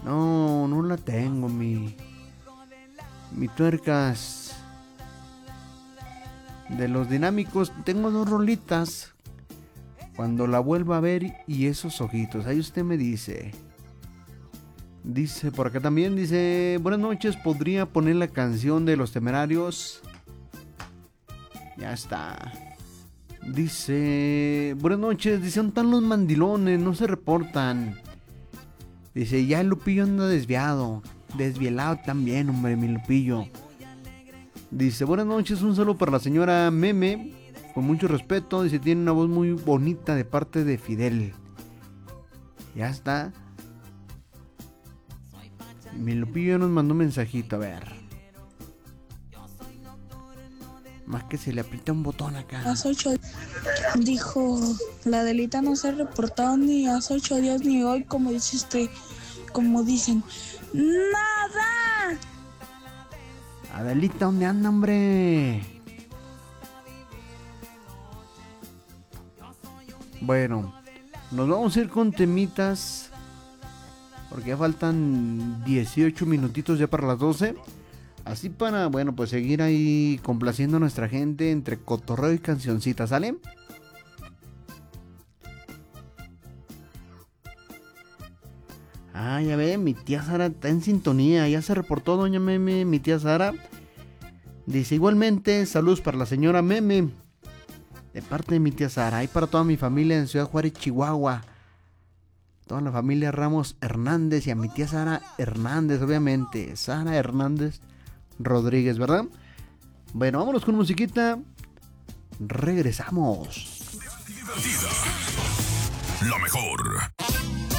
No, no la tengo, mi tuercas. De los dinámicos, tengo 2 rolitas. Cuando la vuelva a ver y esos ojitos, ahí usted me dice. Dice por acá también, dice, buenas noches, ¿podría poner la canción de Los Temerarios? Ya está. Dice, buenas noches, dice, ¿dónde están los mandilones? No se reportan. Dice, ya el Lupillo anda desvielado también, hombre, mi Lupillo. Dice, buenas noches, un saludo para la señora Meme, con mucho respeto. Dice, tiene una voz muy bonita de parte de Fidel. Ya está. Mi Lupillo nos mandó un mensajito, a ver. Más que se le aprieta un botón acá. Hace 8 dijo, la Adelita no se ha reportado ni hace 8 días ni hoy, como dice usted, como dicen. ¡Nada! Adelita, ¿dónde anda, hombre? Bueno, nos vamos a ir con temitas, porque ya faltan 18 minutitos ya para las 12. Así para, bueno, pues seguir ahí complaciendo a nuestra gente entre cotorreo y cancioncita, ¿sale? Ah, ya ve, mi tía Sara está en sintonía. Ya se reportó doña Meme, mi tía Sara. Dice, igualmente, saludos para la señora Meme, de parte de mi tía Sara. Y para toda mi familia en Ciudad Juárez, Chihuahua. Toda la familia Ramos Hernández y a mi tía Sara Hernández, obviamente. Sara Hernández Rodríguez, ¿verdad? Bueno, vámonos con musiquita. Regresamos. Divertida. La mejor.